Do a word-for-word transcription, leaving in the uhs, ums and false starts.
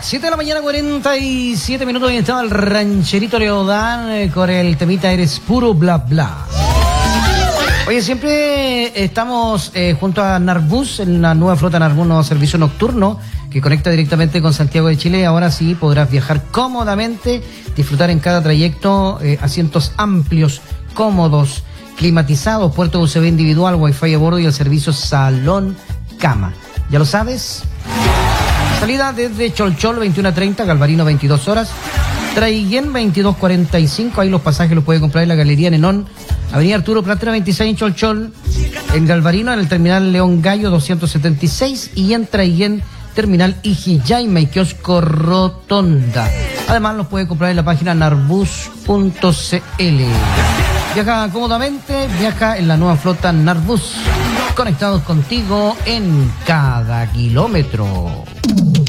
siete de la mañana, cuarenta y siete minutos, y estaba el rancherito Leodán eh, con el temita Eres Puro Bla Bla. Oye, siempre estamos eh, junto a Narbus, en la nueva flota Narbus, nuevo servicio nocturno que conecta directamente con Santiago de Chile. Ahora sí podrás viajar cómodamente, disfrutar en cada trayecto, eh, asientos amplios, cómodos, climatizados, puerto U S B individual, wifi a bordo y el servicio salón cama. ¿Ya lo sabes? Salida desde Cholchol veintiuno treinta, Galvarino veintidós horas, Traiguén veintidós cuarenta y cinco, ahí los pasajes los puede comprar en la Galería Nenón, Avenida Arturo Pratera veintiséis en Cholchol, en Galvarino en el Terminal León Gallo doscientos setenta y seis y en Traiguén Terminal Ijiyaima y Kiosco Rotonda. Además los puede comprar en la página narbus punto c l. Viaja cómodamente, viaja en la nueva flota Narbus, conectados contigo en cada kilómetro.